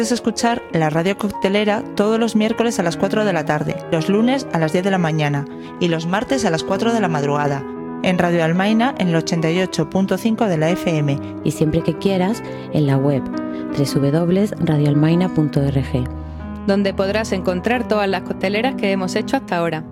Puedes escuchar la Radio Coctelera todos los miércoles a las 4 de la tarde, los lunes a las 10 de la mañana y los martes a las 4 de la madrugada. En Radio Almaina en el 88.5 de la FM. Y siempre que quieras, en la web www.radioalmaina.org, donde podrás encontrar todas las cocteleras que hemos hecho hasta ahora.